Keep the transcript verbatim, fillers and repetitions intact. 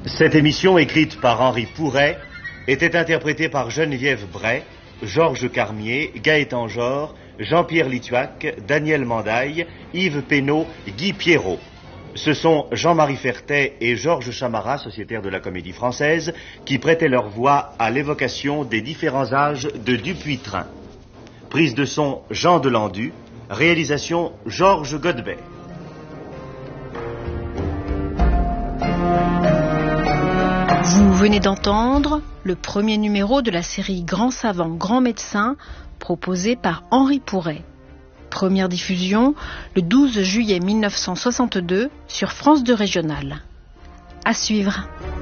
Cette émission, écrite par Henri Pouret, était interprétée par Geneviève Bray, Georges Carmier, Gaëtan Jor, Jean-Pierre Lituac, Daniel Mandaille, Yves Pénaud, Guy Pierrot. Ce sont Jean-Marie Fertet et Georges Chamara, sociétaires de la Comédie Française, qui prêtaient leur voix à l'évocation des différents âges de Dupuytren. Prise de son Jean Delandu, réalisation Georges Godbert. Vous venez d'entendre le premier numéro de la série Grand Savant, Grand Médecin, proposé par Henri Pouret. Première diffusion le douze juillet mille neuf cent soixante-deux sur France deux Régionale. À suivre.